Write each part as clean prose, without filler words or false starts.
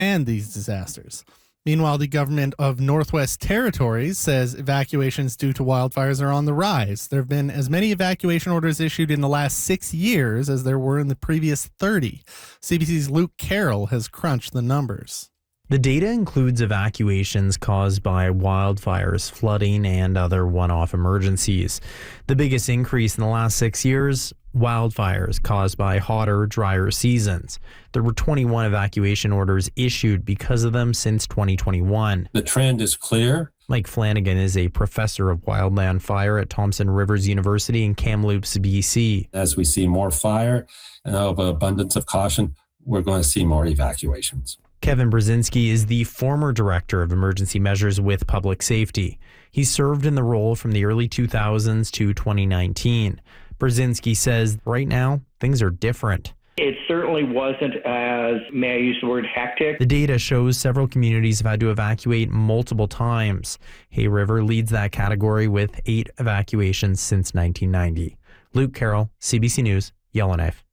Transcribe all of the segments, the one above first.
and these disasters. Meanwhile, the government of Northwest Territories says evacuations due to wildfires are on the rise. There have been as many evacuation orders issued in the last 6 years as there were in the previous 30. CBC's Luke Carroll has crunched the numbers. The data includes evacuations caused by wildfires, flooding, and other one-off emergencies. The biggest increase in the last 6 years, wildfires caused by hotter, drier seasons. There were 21 evacuation orders issued because of them since 2021. The trend is clear. Mike Flanagan is a professor of wildland fire at Thompson Rivers University in Kamloops, BC. As we see more fire and of abundance of caution, we're going to see more evacuations. Kevin Brzezinski is the former director of emergency measures with public safety. He served in the role from the early 2000s to 2019. Brzezinski says right now, things are different. It certainly wasn't as, may I use the word, hectic. The data shows several communities have had to evacuate multiple times. Hay River leads that category with 8 evacuations since 1990. Luke Carroll, CBC News, Yellowknife.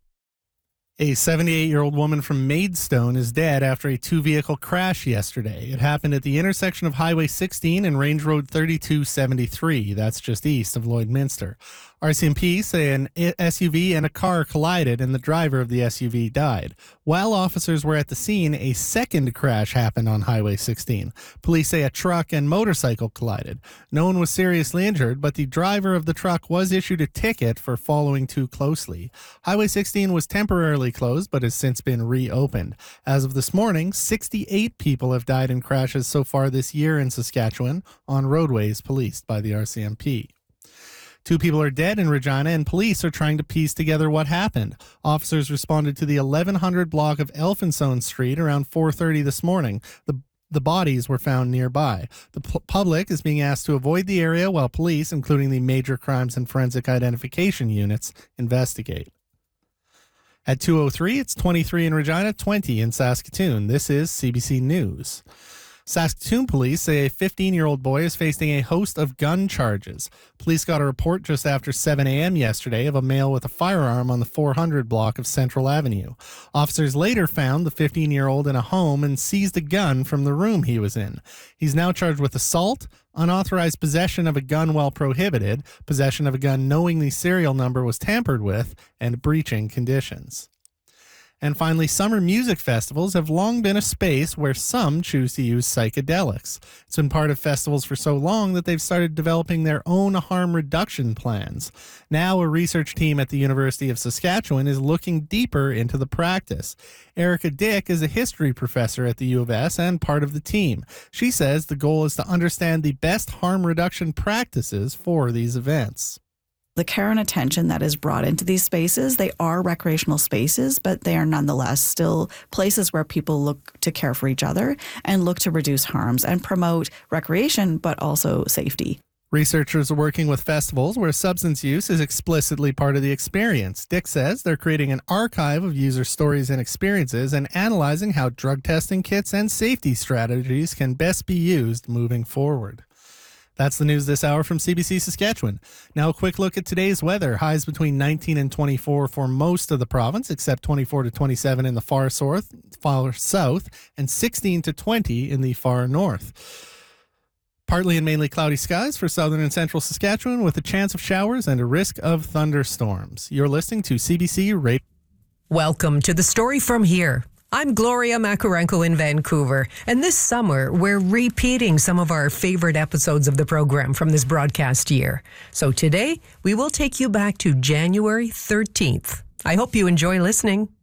A 78-year-old woman from Maidstone is dead after a two-vehicle crash yesterday. It happened at the intersection of Highway 16 and Range Road 3273. That's just east of Lloydminster. RCMP say an SUV and a car collided and the driver of the SUV died. While officers were at the scene, a second crash happened on Highway 16. Police say a truck and motorcycle collided. No one was seriously injured, but the driver of the truck was issued a ticket for following too closely. Highway 16 was temporarily closed, but has since been reopened. As of this morning, 68 people have died in crashes so far this year in Saskatchewan on roadways policed by the RCMP. 2 people are dead in Regina, and police are trying to piece together what happened. Officers responded to the 1100 block of Elphinstone Street around 4:30 this morning. The bodies were found nearby. The public is being asked to avoid the area while police, including the Major Crimes and Forensic Identification units, investigate. At 2:03, it's 23 in Regina, 20 in Saskatoon. This is CBC News. Saskatoon police say a 15-year-old boy is facing a host of gun charges. Police got a report just after 7 a.m. yesterday of a male with a firearm on the 400 block of Central Avenue. Officers later found the 15-year-old in a home and seized a gun from the room he was in. He's now charged with assault, unauthorized possession of a gun while prohibited, possession of a gun knowing the serial number was tampered with, and breaching conditions. And finally, summer music festivals have long been a space where some choose to use psychedelics. It's been part of festivals for so long that they've started developing their own harm reduction plans. Now, a research team at the University of Saskatchewan is looking deeper into the practice. Erica Dick is a history professor at the U of S and part of the team. She says the goal is to understand the best harm reduction practices for these events. The care and attention that is brought into these spaces, they are recreational spaces, but they are nonetheless still places where people look to care for each other and look to reduce harms and promote recreation, but also safety. Researchers are working with festivals where substance use is explicitly part of the experience. Dick says they're creating an archive of user stories and experiences and analyzing how drug testing kits and safety strategies can best be used moving forward. That's the news this hour from CBC Saskatchewan. Now a quick look at today's weather. Highs between 19 and 24 for most of the province, except 24 to 27 in the far south, and 16 to 20 in the far north. Partly and mainly cloudy skies for southern and central Saskatchewan with a chance of showers and a risk of thunderstorms. You're listening to CBC Radio. Welcome to the Story from Here. I'm Gloria Makarenko in Vancouver, and this summer we're repeating some of our favorite episodes of the program from this broadcast year. So today we will take you back to January 13th. I hope you enjoy listening.